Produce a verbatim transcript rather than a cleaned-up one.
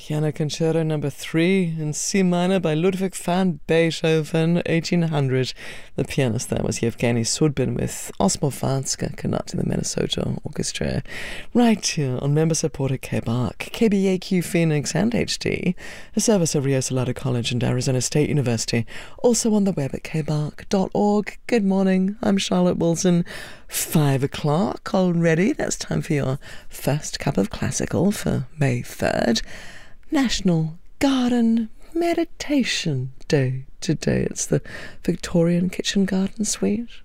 Piano Concerto Number Three in C minor by Ludwig van Beethoven, eighteen hundred. The pianist there was Yevgeny Sudbin with Osmo Vanska conducting the Minnesota Orchestra. Right here on member-supported K B A R C, K B A Q Phoenix and H D, a service of Rio Salado College and Arizona State University, also on the web at k b a r c dot org. Good morning, I'm Charlotte Wilson. Five o'clock already. That's time for your first cup of classical for May third. National Garden Meditation Day today. It's the Victorian Kitchen Garden Suite